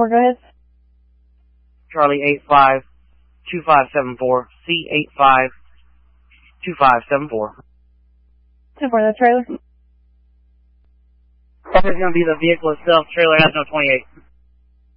Go ahead. Charlie 852574, C852574. 10-4, that trailer. That is going to be the vehicle itself. Trailer has no 28.